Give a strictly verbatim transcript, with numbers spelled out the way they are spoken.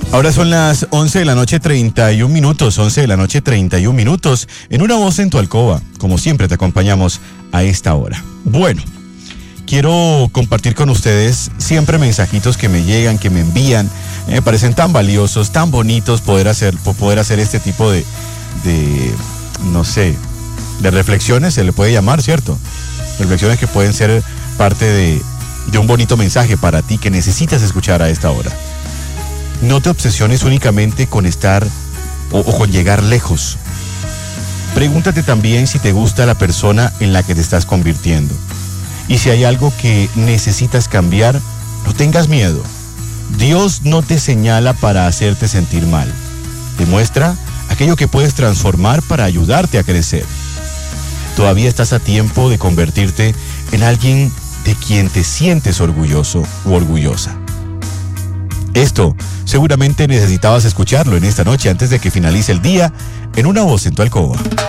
Ahora son las once de la noche treinta y un minutos, once de la noche treinta y un minutos, en Una Voz en tu Alcoba. Como siempre te acompañamos a esta hora. Bueno, quiero compartir con ustedes siempre mensajitos que me llegan, que me envían. Me parecen tan valiosos, tan bonitos poder hacer, poder hacer este tipo de, de, no sé, de reflexiones, se le puede llamar, ¿cierto? Reflexiones que pueden ser parte de, de un bonito mensaje para ti que necesitas escuchar a esta hora. No te obsesiones únicamente con estar o, o con llegar lejos. Pregúntate también si te gusta la persona en la que te estás convirtiendo. Y si hay algo que necesitas cambiar, no tengas miedo. Dios no te señala para hacerte sentir mal. Te muestra aquello que puedes transformar para ayudarte a crecer. Todavía estás a tiempo de convertirte en alguien de quien te sientes orgulloso u orgullosa. Esto seguramente necesitabas escucharlo en esta noche antes de que finalice el día en Una Voz en tu Alcoba.